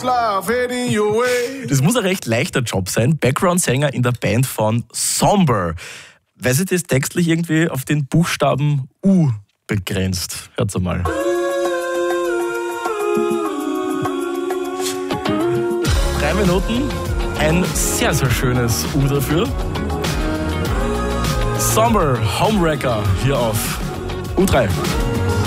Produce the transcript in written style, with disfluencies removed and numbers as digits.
Das muss ein recht leichter Job sein. Background-Sänger in der Band von Somber. Weil sich das textlich irgendwie auf den Buchstaben U begrenzt. Hört's einmal. 3 Minuten, ein sehr, sehr schönes U dafür. Somber, Homewrecker, hier auf U3.